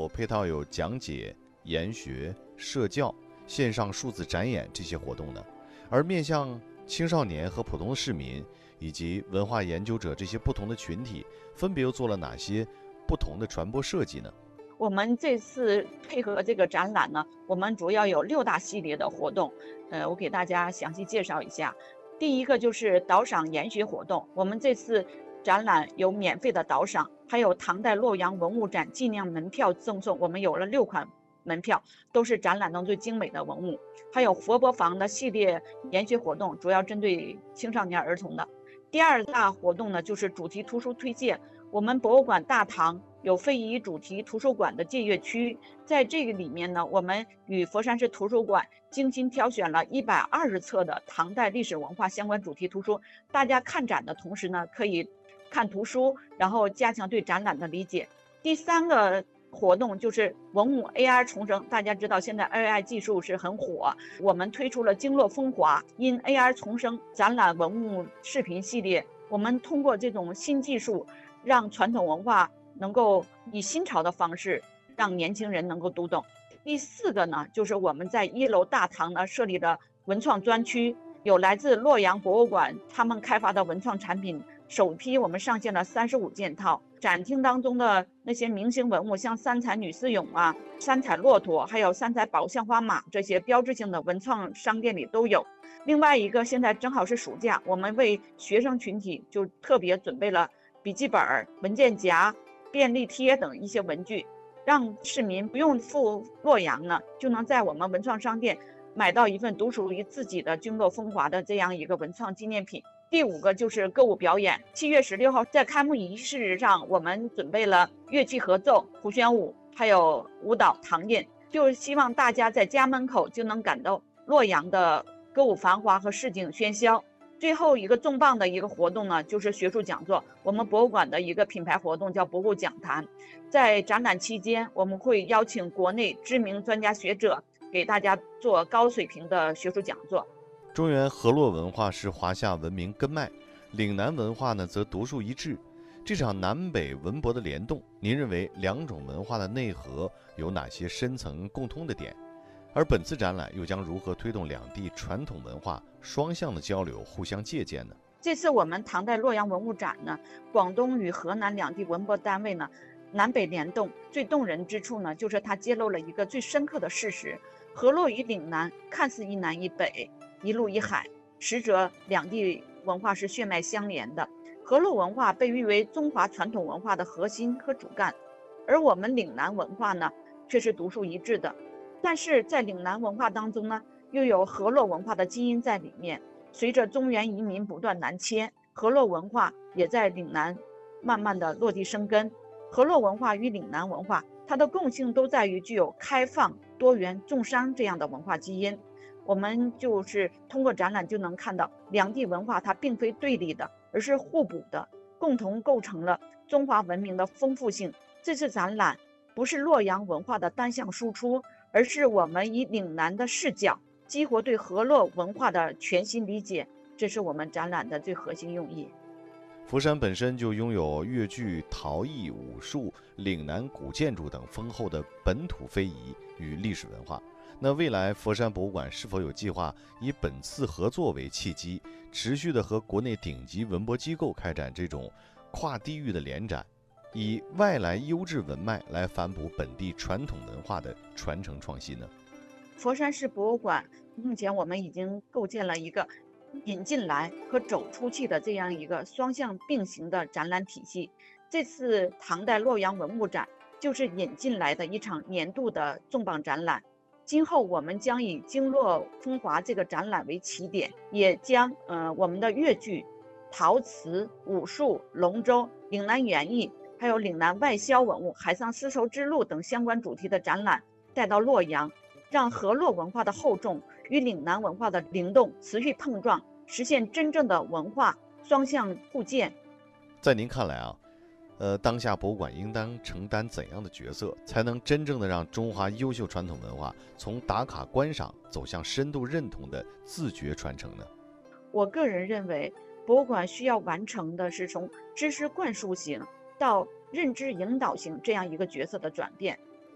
配套有讲解、研学、社教、线上数字展演这些活动呢？而面向青少年和普通市民以及文化研究者这些不同的群体，分别又做了哪些不同的传播设计呢？ 我们这次配合这个展览呢，我们主要有6大系列的活动，我给大家详细介绍一下。第一个就是导赏研学活动，我们这次展览有免费的导赏，还有唐代洛阳文物展纪念门票赠送，我们有了6款门票，都是展览中最精美的文物。还有佛伯房的系列研学活动，主要针对青少年儿童的。第2大活动呢，就是主题图书推介。我们博物馆大堂有非遗主题图书馆的借阅区，在这个里面呢，我们与佛山市图书馆精心挑选了120册的唐代历史文化相关主题图书，大家看展的同时呢，可以看图书，然后加强对展览的理解。第3个活动就是文物 AR 重生，大家知道现在 AI 技术是很火，我们推出了经络风华因 AR 重生展览文物视频系列，我们通过这种新技术，让传统文化能够以新潮的方式让年轻人能够读懂。第4个呢，就是我们在1楼大堂呢设立的文创专区，有来自洛阳博物馆他们开发的文创产品，首批我们上线了35件套。展厅当中的那些明星文物，像3彩女丝俑啊、3彩骆驼，还有3彩宝象花马，这些标志性的文创商店里都有。另外一个，现在正好是暑假，我们为学生群体就特别准备了笔记本、文件夹、便利贴等一些文具，让市民不用赴洛阳呢，就能在我们文创商店买到一份独属于自己的经络风华的这样一个文创纪念品。第5个就是歌舞表演，7月16号在开幕仪式上，我们准备了乐器合奏、胡旋舞，还有舞蹈唐印，就是希望大家在家门口就能感到洛阳的歌舞繁华和市井喧嚣。最后一个重磅的一个活动呢，就是学术讲座。我们博物馆的一个品牌活动叫博物讲坛，在展览期间，我们会邀请国内知名专家学者给大家做高水平的学术讲座。 中原河洛文化是华夏文明根脉，岭南文化呢则独树一帜。这场南北文博的联动，您认为2种文化的内核有哪些深层共通的点？而本次展览又将如何推动两地传统文化双向的交流、互相借鉴呢？ 这次我们唐代洛阳文物展呢，广东与河南两地文博单位呢，南北联动，最动人之处呢，就是它揭露了一个最深刻的事实：河洛与岭南看似一南一北，一陆一海，实则两地文化是血脉相连的。河洛文化被誉为中华传统文化的核心和主干，而我们岭南文化呢，却是独树一帜的。但是在岭南文化当中呢，又有河洛文化的基因在里面。随着中原移民不断南迁，河洛文化也在岭南慢慢的落地生根。河洛文化与岭南文化，它的共性都在于具有开放、多元、重商这样的文化基因。我们就是通过展览就能看到，两地文化它并非对立的，而是互补的，共同构成了中华文明的丰富性。这次展览不是洛阳文化的单向输出，而是我们以岭南的视角激活对河洛文化的全新理解，这是我们展览的最核心用意。 佛山本身就拥有越剧、陶艺、武术、岭南古建筑等丰厚的本土非遗与历史文化。那未来佛山博物馆是否有计划以本次合作为契机，持续的和国内顶级文博机构开展这种跨地域的联展，以外来优质文脉来反哺本地传统文化的传承创新呢？ 佛山市博物馆目前我们已经构建了一个引进来和走出去的这样一个双向并行的展览体系。这次唐代洛阳文物展就是引进来的一场年度的重磅展览。今后我们将以经络风华这个展览为起点，也将我们的越剧、陶瓷、武术、龙舟、岭南园艺，还有岭南外销文物、海上丝绸之路等相关主题的展览带到洛阳，让河洛文化的厚重与岭南文化的灵动持续碰撞，实现真正的文化双向互鉴。 在您看来啊，当下博物馆应当承担怎样的角色，才能真正的让中华优秀传统文化从打卡观赏走向深度认同的自觉传承呢？ 我个人认为，博物馆需要完成的是从知识灌输型到认知引导型这样一个角色的转变。